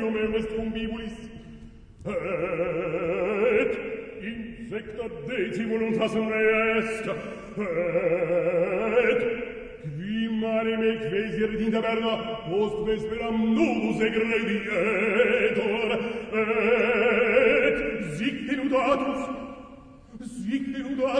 laboratorium est convivulis. Et insecta deci voluntas est. Et qui mare me quesir in taberna post vesperam nudus egredie.